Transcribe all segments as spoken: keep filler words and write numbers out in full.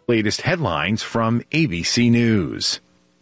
Latest headlines from A B C News.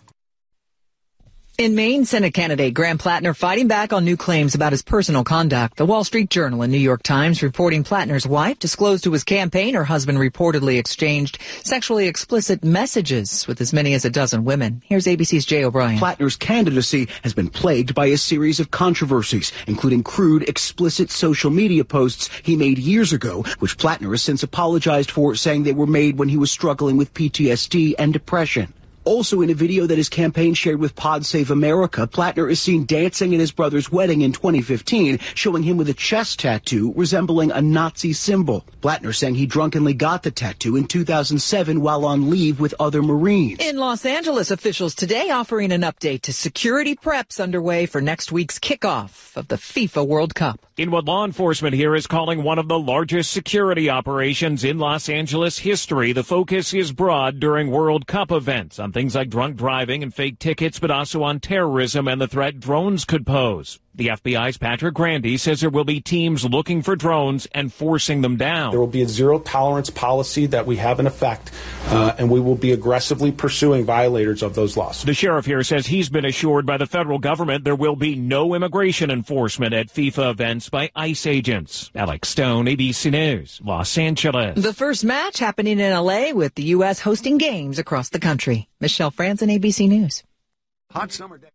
In Maine, Senate candidate Graham Plattner fighting back on new claims about his personal conduct. The Wall Street Journal and New York Times reporting Plattner's wife disclosed to his campaign her husband reportedly exchanged sexually explicit messages with as many as a dozen women. Here's A B C's Jay O'Brien. Plattner's candidacy has been plagued by a series of controversies, including crude, explicit social media posts he made years ago, which Plattner has since apologized for, saying they were made when he was struggling with P T S D and depression. Also in a video that his campaign shared with Pod Save America, Plattner is seen dancing at his brother's wedding in twenty fifteen, showing him with a chest tattoo resembling a Nazi symbol. Plattner saying he drunkenly got the tattoo in two thousand seven while on leave with other Marines. In Los Angeles, officials today offering an update to security preps underway for next week's kickoff of the FIFA World Cup. In what law enforcement here is calling one of the largest security operations in Los Angeles history, the focus is broad during World Cup events on things like drunk driving and fake tickets, but also on terrorism and the threat drones could pose. The F B I's Patrick Grandy says there will be teams looking for drones and forcing them down. There will be a zero-tolerance policy that we have in effect, uh, and we will be aggressively pursuing violators of those laws. The sheriff here says he's been assured by the federal government there will be no immigration enforcement at FIFA events by ICE agents. Alex Stone, A B C News, Los Angeles. The first match happening in L A with the U S hosting games across the country. Michelle Franzen, A B C News. Hot summer day.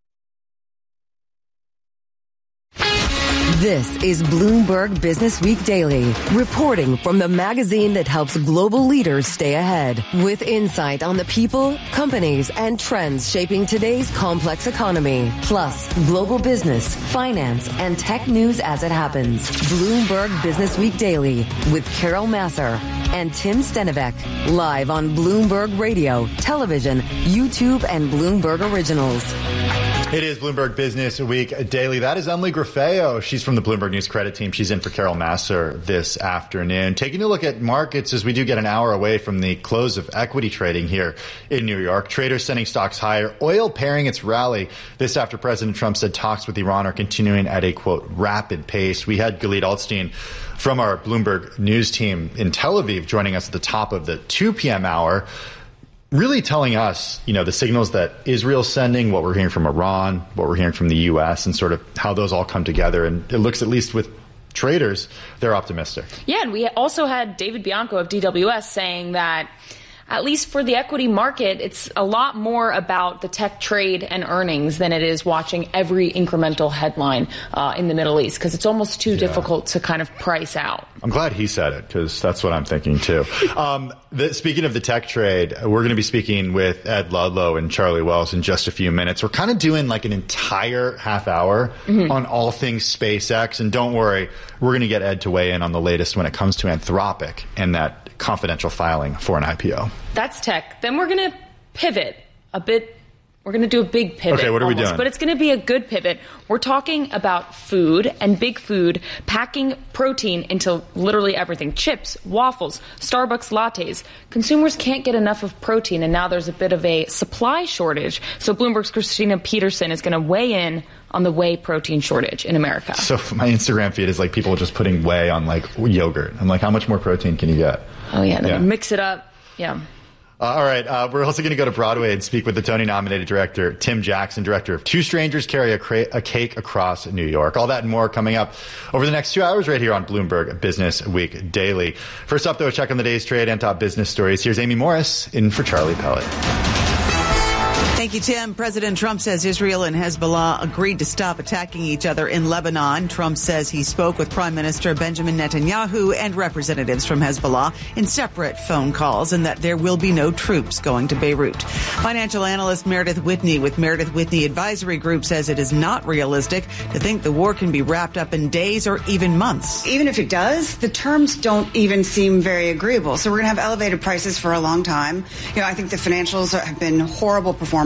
This is Bloomberg Business Week Daily, reporting from the magazine that helps global leaders stay ahead, with insight on the people, companies, and trends shaping today's complex economy, plus global business, finance, and tech news as it happens. Bloomberg Business Week Daily with Carol Masser and Tim Stenivek, live on Bloomberg Radio, television, YouTube, and Bloomberg Originals. It is Bloomberg Business Week Daily. That is Emily Grafeo. She's from the Bloomberg News Credit Team. She's in for Carol Masser this afternoon. Taking a look at markets as we do get an hour away from the close of equity trading here in New York. Traders sending stocks higher. Oil pairing its rally. This after President Trump said talks with Iran are continuing at a, quote, rapid pace. We had Galit Altstein from our Bloomberg News team in Tel Aviv joining us at the top of the two p.m. hour, really telling us, you know, the signals that Israel's sending, what we're hearing from Iran, what we're hearing from the U S, and sort of how those all come together. And it looks, at least with traders, they're optimistic. Yeah, and we also had David Bianco of D W S saying that, at least for the equity market, it's a lot more about the tech trade and earnings than it is watching every incremental headline uh, in the Middle East, because it's almost too yeah. difficult to kind of price out. I'm glad he said it, because that's what I'm thinking, too. um, the, speaking of the tech trade, we're going to be speaking with Ed Ludlow and Charlie Wells in just a few minutes. We're kind of doing like an entire half hour mm-hmm. on all things SpaceX. And don't worry, we're going to get Ed to weigh in on the latest when it comes to Anthropic and that confidential filing for an I P O. That's tech. Then we're going to pivot a bit. We're going to do a big pivot. Okay, what are almost, we doing? But it's going to be a good pivot. We're talking about food and big food packing protein into literally everything. Chips, waffles, Starbucks lattes. Consumers can't get enough of protein, and now there's a bit of a supply shortage. So Bloomberg's Christina Peterson is going to weigh in on the whey protein shortage in America. So my Instagram feed is like people just putting whey on like yogurt. I'm like, how much more protein can you get? Oh, yeah. Then yeah. Mix it up. Yeah. Uh, all right. Uh, we're also going to go to Broadway and speak with the Tony-nominated director, Tim Jackson, director of Two Strangers Carry a, Cra- a Cake Across New York. All that and more coming up over the next two hours right here on Bloomberg Business Week Daily. First up, though, a check on the day's trade and top business stories. Here's Amy Morris in for Charlie Pellet. Thank you, Tim. President Trump says Israel and Hezbollah agreed to stop attacking each other in Lebanon. Trump says he spoke with Prime Minister Benjamin Netanyahu and representatives from Hezbollah in separate phone calls, and that there will be no troops going to Beirut. Financial analyst Meredith Whitney with Meredith Whitney Advisory Group says it is not realistic to think the war can be wrapped up in days or even months. Even if it does, the terms don't even seem very agreeable. So we're going to have elevated prices for a long time. You know, I think the financials have been horrible performers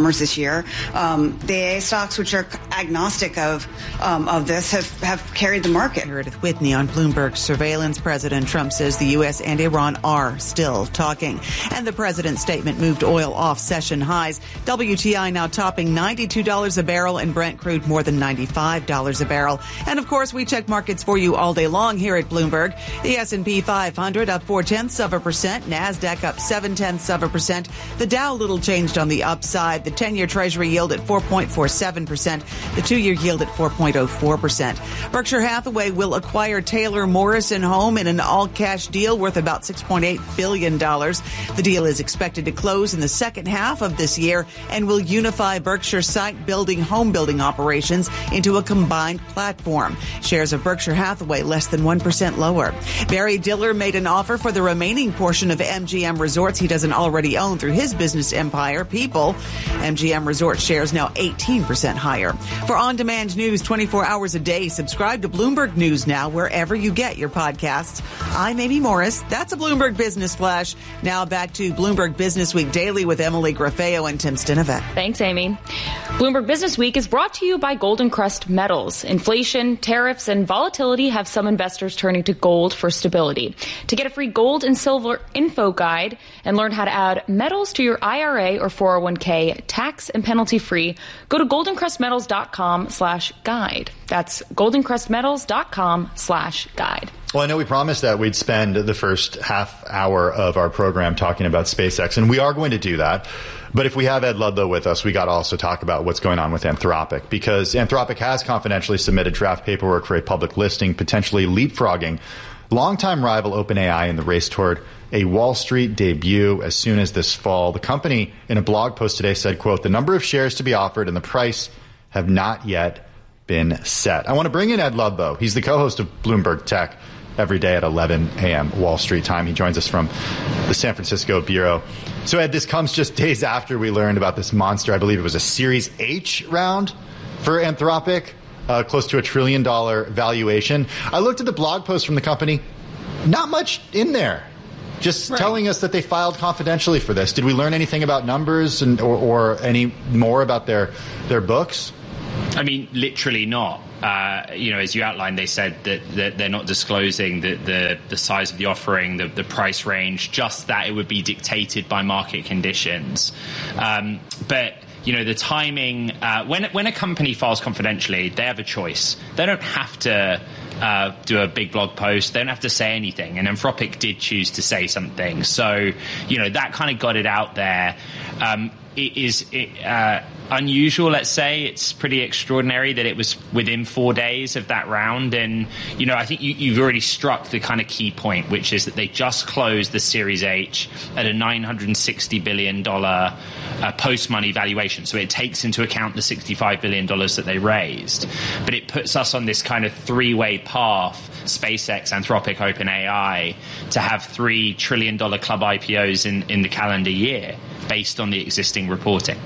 outperformers this year. Um, the A A stocks, which are agnostic of um, of this, have, have carried the market. Meredith Whitney on Bloomberg Surveillance. President Trump says the U S and Iran are still talking. And the president's statement moved oil off session highs. W T I now topping ninety-two dollars a barrel and Brent crude more than ninety-five dollars a barrel. And of course, we check markets for you all day long here at Bloomberg. The S and P five hundred up four tenths of a percent. NASDAQ up seven tenths of a percent. The Dow little changed on the upside. The ten-year Treasury yield at four point four seven percent. The two-year yield at four point oh four percent. Berkshire Hathaway will acquire Taylor Morrison Home in an all-cash deal worth about six point eight billion dollars. The deal is expected to close in the second half of this year and will unify Berkshire site building home building operations into a combined platform. Shares of Berkshire Hathaway less than one percent lower. Barry Diller made an offer for the remaining portion of M G M Resorts he doesn't already own through his business empire, People. M G M Resorts shares now eighteen percent higher. For on-demand news twenty-four hours a day, subscribe to Bloomberg News Now wherever you get your podcasts. I'm Amy Morris. That's a Bloomberg Business Flash. Now back to Bloomberg Business Week Daily with Emily Graffeo and Tim Stinovet. Thanks, Amy. Bloomberg Business Week is brought to you by Golden Crest Metals. Inflation, tariffs, and volatility have some investors turning to gold for stability. To get a free gold and silver info guide and learn how to add metals to your I R A or four oh one k tax and penalty free, go to goldencrestmetals.com slash guide. That's goldencrestmetals.com slash guide. Well, I know we promised that we'd spend the first half hour of our program talking about SpaceX, and we are going to do that. But if we have Ed Ludlow with us, we got to also talk about what's going on with Anthropic, because Anthropic has confidentially submitted draft paperwork for a public listing, potentially leapfrogging longtime rival OpenAI in the race toward a Wall Street debut as soon as this fall. The company, in a blog post today, said, quote, "The number of shares to be offered and the price have not yet been set." I want to bring in Ed Ludlow. He's the co-host of Bloomberg Tech every day at eleven a.m. Wall Street time. He joins us from the San Francisco Bureau. So, Ed, this comes just days after we learned about this monster. I believe it was a Series H round for Anthropic, uh, close to a trillion dollar valuation. I looked at the blog post from the company. Not much in there. Just right. telling us that they filed confidentially for this. Did we learn anything about numbers and or, or any more about their their books? I mean, literally not. Uh, you know, as you outlined, they said that, that they're not disclosing the, the, the size of the offering, the, the price range, just that it would be dictated by market conditions. Um, but, you know, the timing, uh, when, when a company files confidentially, they have a choice. They don't have to uh, do a big blog post. They don't have to say anything. And Anthropic did choose to say something. So, you know, that kind of got it out there. Um, it is it, uh, unusual, let's say. It's pretty extraordinary that it was within four days of that round. And, you know, I think you, you've already struck the kind of key point, which is that they just closed the Series H at a nine hundred sixty billion dollars uh, post-money valuation. So it takes into account the sixty-five billion dollars that they raised. But it puts us on this kind of three-way path, SpaceX, Anthropic, OpenAI, to have three trillion dollars club I P Os in, in the calendar year based on the existing reporting.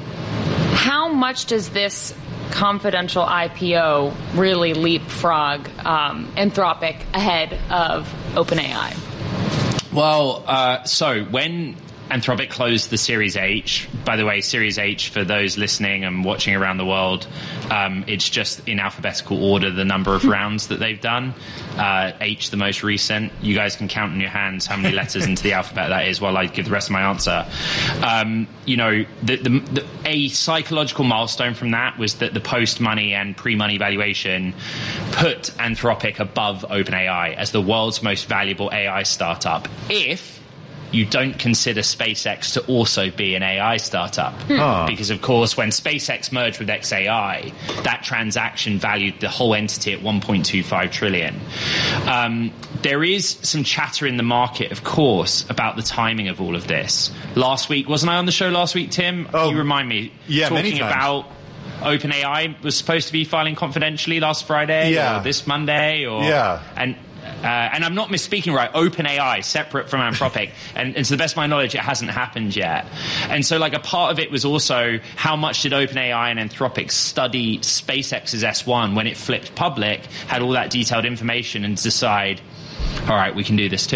How much does this confidential I P O really leapfrog um, Anthropic ahead of OpenAI? Well, uh, so when Anthropic closed the Series H, by the way, Series H, for those listening and watching around the world, um, it's just in alphabetical order the number of rounds that they've done. Uh, H, the most recent. You guys can count on your hands how many letters into the alphabet that is while I give the rest of my answer. Um, you know, the, the, the, a psychological milestone from that was that the post-money and pre-money valuation put Anthropic above OpenAI as the world's most valuable A I startup, if you don't consider SpaceX to also be an A I startup. Hmm. Because, of course, when SpaceX merged with X A I, that transaction valued the whole entity at one point two five trillion dollars. Um, there is some chatter in the market, of course, about the timing of all of this. Last week, wasn't I on the show last week, Tim? Oh, you remind me. Yeah, talking about OpenAI was supposed to be filing confidentially last Friday, yeah. or this Monday, or yeah. and. Uh, and I'm not misspeaking, right? OpenAI, separate from Anthropic. and, and to the best of my knowledge, it hasn't happened yet. And so, like, a part of it was also how much did OpenAI and Anthropic study SpaceX's S one when it flipped public, had all that detailed information, and decide, all right, we can do this too.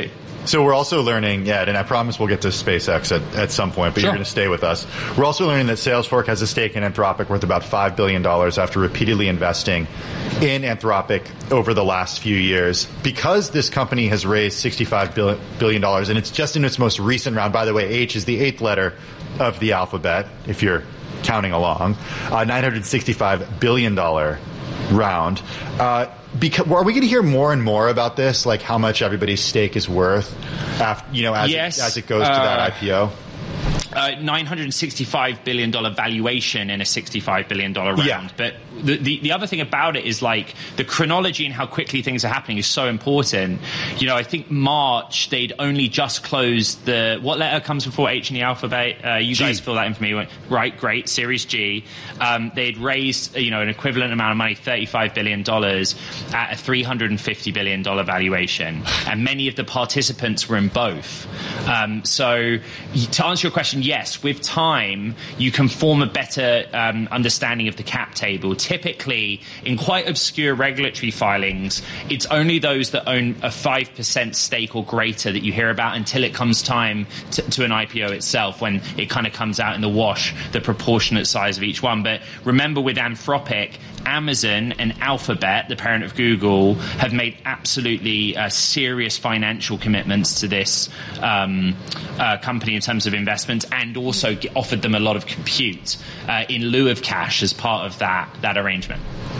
So we're also learning, Ed, and I promise we'll get to SpaceX at, at some point, but sure. You're going to stay with us. We're also learning that Salesforce has a stake in Anthropic worth about five billion dollars after repeatedly investing in Anthropic over the last few years. Because this company has raised sixty-five billion dollars, and it's just in its most recent round. By the way, H is the eighth letter of the alphabet, if you're counting along, uh, nine hundred sixty-five billion dollars round. Uh, because, are we going to hear more and more about this, like how much everybody's stake is worth, after, you know, as, yes. it, as it goes to uh, that I P O? Uh, nine hundred sixty-five billion dollars valuation in a sixty-five billion dollars round. Yeah. But the, the, the other thing about it is, like, the chronology and how quickly things are happening is so important. You know, I think March, they'd only just closed the... What letter comes before H in the alphabet? Uh, you G. guys fill that in for me. Right, great. Series G. Um, they'd raised, you know, an equivalent amount of money, thirty-five billion dollars, at a three hundred fifty billion dollars valuation. And many of the participants were in both. Um, so, to answer your question, yes, with time, you can form a better um, understanding of the cap table. Typically, in quite obscure regulatory filings, it's only those that own a five percent stake or greater that you hear about until it comes time to, to an I P O itself, when it kind of comes out in the wash, the proportionate size of each one. But remember, with Anthropic, Amazon and Alphabet, the parent of Google, have made absolutely uh, serious financial commitments to this um, uh, company in terms of investment, and also get, offered them a lot of compute uh, in lieu of cash as part of that, that arrangement.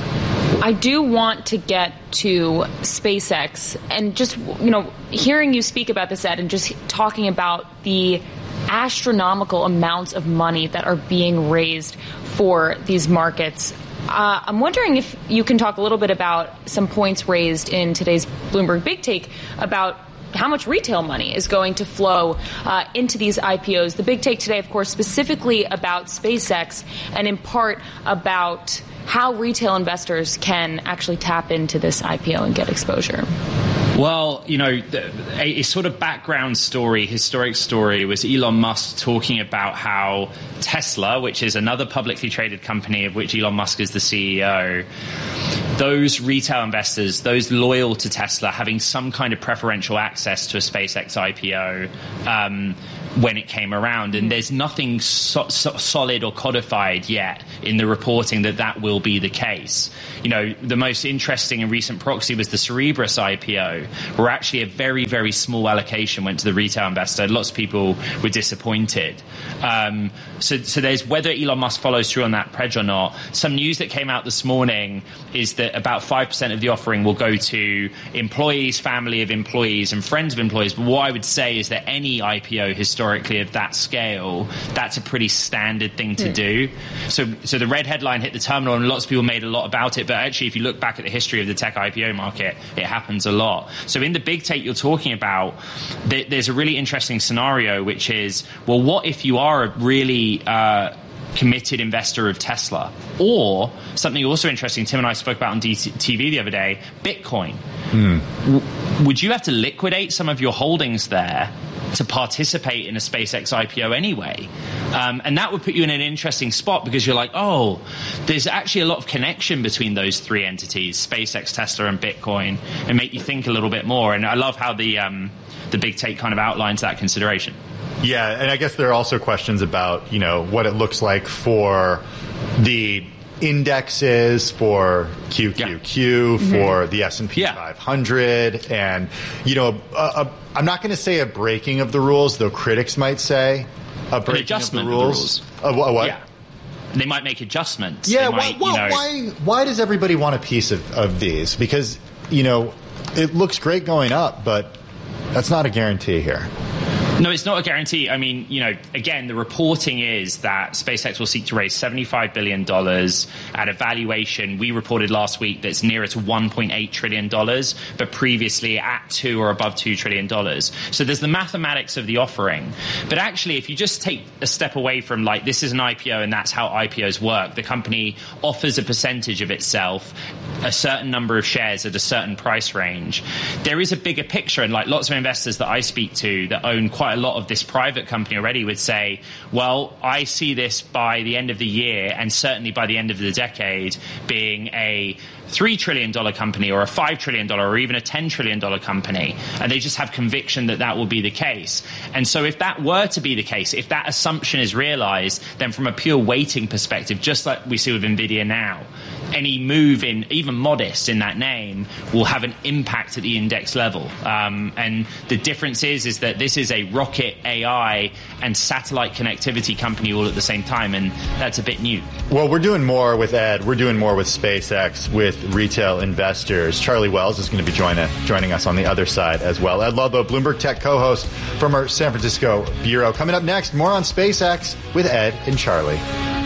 I do want to get to SpaceX, and just, you know, hearing you speak about this, Ed, and just talking about the astronomical amounts of money that are being raised for these markets. Uh, I'm wondering if you can talk a little bit about some points raised in today's Bloomberg Big Take about how much retail money is going to flow uh, into these I P Os. The Big Take today, of course, specifically about SpaceX, and in part about how retail investors can actually tap into this I P O and get exposure. Well, you know, a, a sort of background story, historic story, was Elon Musk talking about how Tesla, which is another publicly traded company of which Elon Musk is the C E O, those retail investors, those loyal to Tesla, having some kind of preferential access to a SpaceX I P O um, when it came around. And there's nothing so, so solid or codified yet in the reporting that that will be the case. You know, the most interesting and recent proxy was the Cerebras I P O, where actually a very, very small allocation went to the retail investor. Lots of people were disappointed. Um, so, so there's whether Elon Musk follows through on that pledge or not. Some news that came out this morning is that about five percent of the offering will go to employees, family of employees, and friends of employees. But what I would say is that any I P O historically of that scale, that's a pretty standard thing to mm. do. So, so the red headline hit the terminal, and lots of people made a lot about it. But actually, if you look back at the history of the tech I P O market, it happens a lot. So in the Big Take you're talking about, there's a really interesting scenario, which is, well, what if you are a really uh, committed investor of Tesla? Or something also interesting, Tim and I spoke about on D T V the other day, Bitcoin. Mm. W- would you have to liquidate some of your holdings there to participate in a SpaceX I P O anyway? Um, and that would put you in an interesting spot, because you're like, oh, there's actually a lot of connection between those three entities, SpaceX, Tesla, and Bitcoin, and make you think a little bit more. And I love how the um, the Big Take kind of outlines that consideration. Yeah, and I guess there are also questions about, you know, what it looks like for the indexes, for Q Q Q, yeah. for mm-hmm. the S and P yeah. five hundred, and, you know, a, a, I'm not going to say a breaking of the rules, though critics might say a breaking An adjustment of the rules. Of the rules. Uh, what? Yeah. They might make adjustments. Yeah, might, why, you know, why, why does everybody want a piece of, of these? Because, you know, it looks great going up, but that's not a guarantee here. No, it's not a guarantee. I mean, you know, again, the reporting is that SpaceX will seek to raise seventy-five billion dollars at a valuation we reported last week that's nearer to one point eight trillion dollars, but previously at two or above two trillion dollars. So there's the mathematics of the offering. But actually, if you just take a step away from, like, this is an I P O and that's how I P Os work, the company offers a percentage of itself, a certain number of shares at a certain price range. There is a bigger picture, and like lots of investors that I speak to that own quite quite a lot of this private company already would say, well, I see this by the end of the year and certainly by the end of the decade being a three trillion dollars company or a five trillion dollars or even a ten trillion dollars company. And they just have conviction that that will be the case. And so if that were to be the case, if that assumption is realized, then from a pure weighting perspective, just like we see with NVIDIA now, any move in, even modest in that name, will have an impact at the index level. Um, and the difference is, is that this is a rocket, A I, and satellite connectivity company all at the same time, and that's a bit new. Well, we're doing more with Ed. We're doing more with SpaceX, with retail investors. Charlie Wells is going to be joining, joining us on the other side as well. Ed Ludlow, Bloomberg Tech co-host from our San Francisco bureau. Coming up next, more on SpaceX with Ed and Charlie.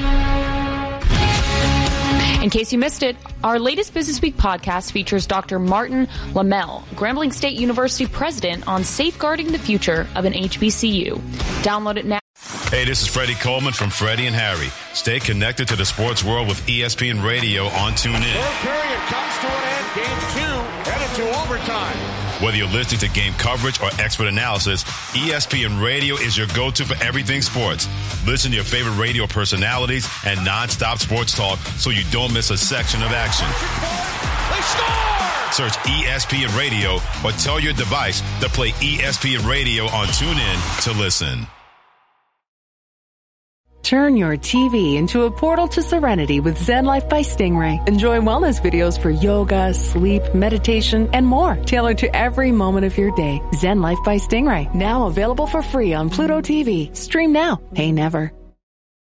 In case you missed it, our latest Business Week podcast features Doctor Martin Lamel, Grambling State University president, on safeguarding the future of an H B C U. Download it now. Hey, this is Freddie Coleman from Freddie and Harry. Stay connected to the sports world with E S P N Radio on TuneIn. Third period comes to an end. Game two headed to overtime. Whether you're listening to game coverage or expert analysis, E S P N Radio is your go-to for everything sports. Listen to your favorite radio personalities and nonstop sports talk so you don't miss a section of action. They score! Search E S P N Radio or tell your device to play E S P N Radio on TuneIn to listen. Turn your T V into a portal to serenity with Zen Life by Stingray. Enjoy wellness videos for yoga, sleep, meditation, and more, tailored to every moment of your day. Zen Life by Stingray, now available for free on Pluto T V. Stream now, pay never.